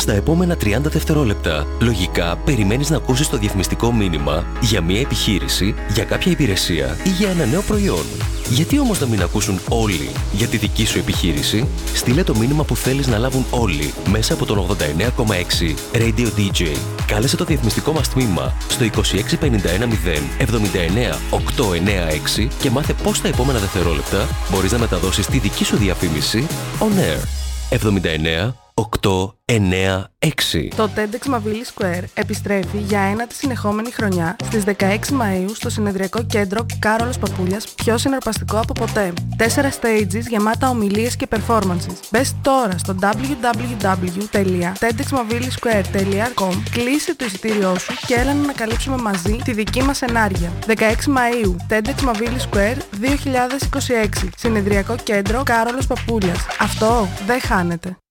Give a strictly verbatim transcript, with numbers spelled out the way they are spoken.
στα επόμενα τριάντα δευτερόλεπτα. Λογικά, περιμένεις να ακούσεις το διαφημιστικό μήνυμα για μια επιχείρηση, για κάποια υπηρεσία ή για ένα νέο προϊόν. Γιατί όμως να μην ακούσουν όλοι για τη δική σου επιχείρηση? Στείλε το μήνυμα που θέλεις να λάβουν όλοι μέσα από τον ογδόντα εννέα κόμμα έξι Radio ντι τζέι. Κάλεσε το διαφημιστικό μας τμήμα στο είκοσι έξι πενήντα ένα μηδέν εβδομήντα εννέα οκτακόσια ενενήντα έξι και μάθε πώς τα επόμενα δευτερόλεπτα μπορείς να μεταδώσεις τη δική σου διαφήμιση on air. εβδομήντα εννέα οκτακόσια ενενήντα έξι. Το TEDx Mavili Square επιστρέφει για ένατη συνεχόμενη χρονιά στις δεκαέξι Μαΐου στο συνεδριακό κέντρο Κάρολος Παπούλιας, πιο συναρπαστικό από ποτέ. Τέσσερα stages γεμάτα ομιλίες και performances. Μπες τώρα στο double-u double-u double-u τελεία τεντεξ μαβίλι σκουέρ τελεία κομ, κλείσε το εισιτήριό σου και έλα να ανακαλύψουμε μαζί τη δική μας ενάργεια. δεκαέξι Μαΐου, TEDx Mavili Square δύο χιλιάδες είκοσι έξι, συνεδριακό κέντρο Κάρολος Παπούλιας. Αυτό δεν χάνεται.